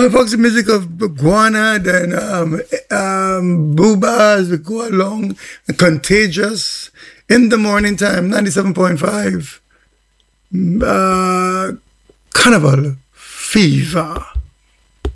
fucks the music of Guana, then Boobas, we go along, Contagious, In the Morning Time, 97.5, Carnival, Fever.